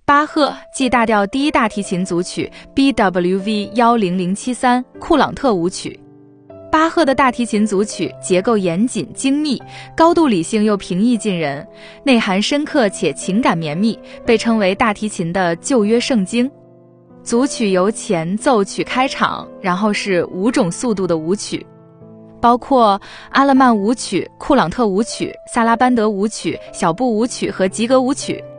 巴赫 G 大调第一大提琴组曲 BWV 10073库朗特舞曲。巴赫的大提琴组曲结构严谨精密，高度理性又平易近人，内涵深刻且情感绵密，被称为大提琴的旧约圣经。组曲由前奏曲开场，然后是5种速度的舞曲，包括阿勒曼舞曲、库朗特舞曲、萨拉班德舞曲、小步舞曲和吉格舞曲。